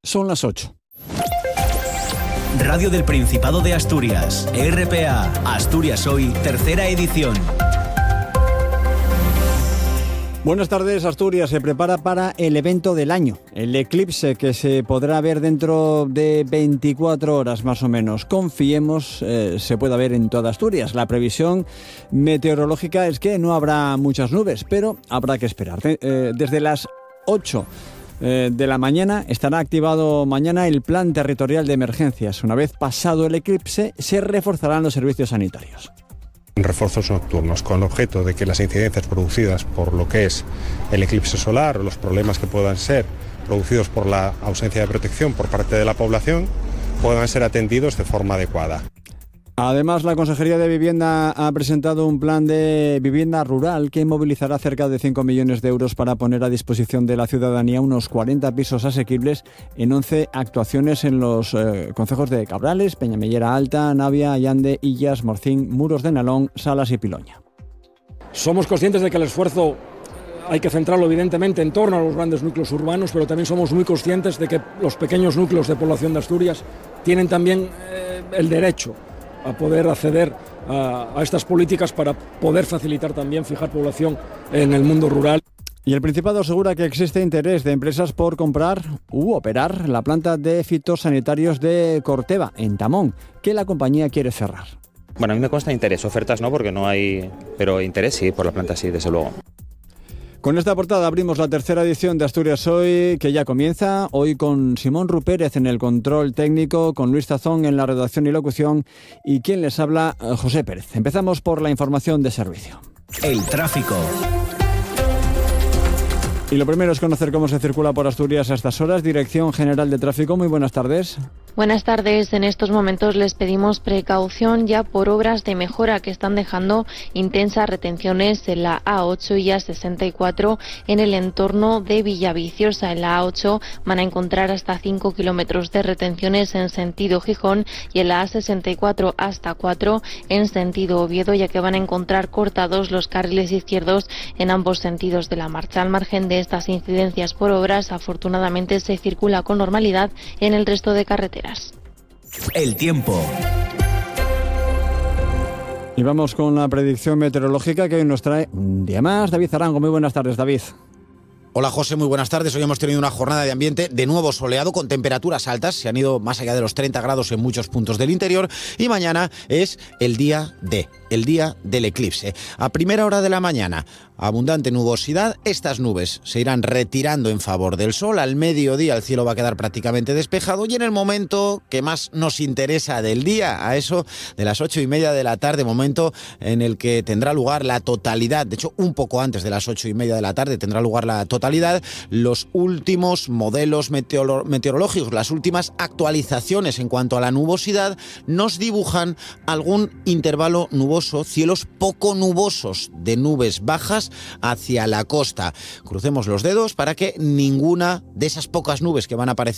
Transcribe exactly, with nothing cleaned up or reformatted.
Son las ocho. Radio del Principado de Asturias, R P A, Asturias Hoy, tercera edición. Buenas tardes. Asturias se prepara para el evento del año, el eclipse, que se podrá ver dentro de veinticuatro horas más o menos. Confiemos, eh, se pueda ver en toda Asturias. La previsión meteorológica es que no habrá muchas nubes, pero habrá que esperar. Eh, desde las ocho de la mañana estará activado mañana el plan territorial de emergencias. Una vez pasado el eclipse, se reforzarán los servicios sanitarios. Refuerzos nocturnos con el objeto de que las incidencias producidas por lo que es el eclipse solar o los problemas que puedan ser producidos por la ausencia de protección por parte de la población puedan ser atendidos de forma adecuada. Además, la Consejería de Vivienda ha presentado un plan de vivienda rural que movilizará cerca de cinco millones de euros para poner a disposición de la ciudadanía unos cuarenta pisos asequibles en once actuaciones en los eh, concejos de Cabrales, Peñamellera Alta, Navia, Allande, Illas, Morcín, Muros de Nalón, Salas y Piloña. Somos conscientes de que el esfuerzo hay que centrarlo evidentemente en torno a los grandes núcleos urbanos, pero también somos muy conscientes de que los pequeños núcleos de población de Asturias tienen también eh, el derecho a poder acceder a, a estas políticas para poder facilitar también fijar población en el mundo rural. Y el Principado asegura que existe interés de empresas por comprar u operar la planta de fitosanitarios de Corteva, en Tamón, que la compañía quiere cerrar. Bueno, a mí me consta interés, ofertas no, porque no hay, pero interés sí, por la planta sí, desde luego. Con esta portada abrimos la tercera edición de Asturias Hoy, que ya comienza, hoy con Simón Rupérez en el control técnico, con Luis Tazón en la redacción y locución, y quien les habla, José Pérez. Empezamos por la información de servicio. El tráfico. Y lo primero es conocer cómo se circula por Asturias a estas horas. Dirección General de Tráfico, muy buenas tardes. Buenas tardes. En estos momentos les pedimos precaución ya por obras de mejora que están dejando intensas retenciones en la A ocho y A sesenta y cuatro en el entorno de Villaviciosa. En la A ocho van a encontrar hasta cinco kilómetros de retenciones en sentido Gijón y en la A sesenta y cuatro hasta cuatro en sentido Oviedo, ya que van a encontrar cortados los carriles izquierdos en ambos sentidos de la marcha. Al margen de estas incidencias por obras, afortunadamente se circula con normalidad en el resto de carreteras. El tiempo. Y vamos con la predicción meteorológica que hoy nos trae un día más David Arango. Muy buenas tardes, David. Hola José, muy buenas tardes. Hoy hemos tenido una jornada de ambiente de nuevo soleado con temperaturas altas. Se han ido más allá de los treinta grados en muchos puntos del interior. Y mañana es el día D, el día del eclipse. A primera hora de la mañana, abundante nubosidad. Estas nubes se irán retirando en favor del sol. Al mediodía el cielo va a quedar prácticamente despejado. Y en el momento que más nos interesa del día, a eso de las ocho y media de la tarde, momento en el que tendrá lugar la totalidad, de hecho un poco antes de las ocho y media de la tarde tendrá lugar la totalidad, los últimos modelos meteoro- meteorológicos, las últimas actualizaciones en cuanto a la nubosidad, nos dibujan algún intervalo nuboso, cielos poco nubosos de nubes bajas hacia la costa. Crucemos los dedos para que ninguna de esas pocas nubes que van a aparecer